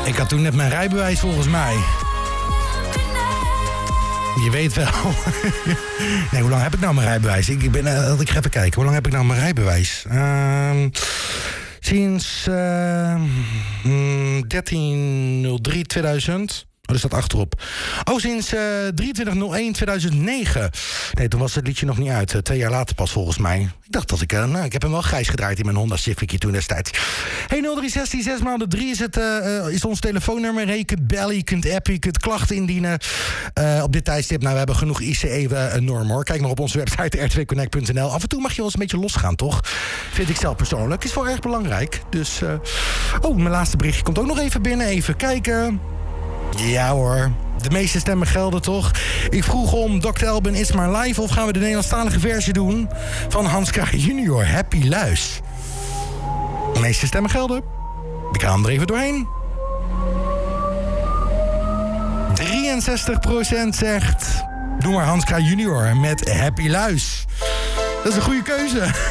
Ik had toen net mijn rijbewijs volgens mij. Je weet wel. Nee, hoe lang heb ik nou mijn rijbewijs? Ik ga even kijken. Hoe lang heb ik nou mijn rijbewijs? Sinds 13.03.2000. Oh, er staat achterop. Oh, sinds 23.01.2009. Nee, toen was het liedje nog niet uit. 2 jaar later pas volgens mij. Ik dacht dat ik heb hem wel grijs gedraaid in mijn Honda Civicje toen destijds. Hey, 0316 6 maal de 3 is ons telefoonnummer. Je kunt bellen, je kunt appen, je kunt klachten indienen. Op dit tijdstip, we hebben genoeg ICE-normen hoor. Kijk nog op onze website r2connect.nl. Af en toe mag je wel eens een beetje losgaan, toch? Vind ik zelf persoonlijk. Is wel erg belangrijk. Dus, mijn laatste berichtje komt ook nog even binnen. Even kijken. Ja hoor, de meeste stemmen gelden toch? Ik vroeg om Dr. Alban It's My Life of gaan we de Nederlandstalige versie doen van Hans Kraaij Junior, Happy Luis. De meeste stemmen gelden. Ik ga hem er even doorheen. 63% zegt, doe maar Hans Kraaij Junior met Happy Luis. Dat is een goede keuze.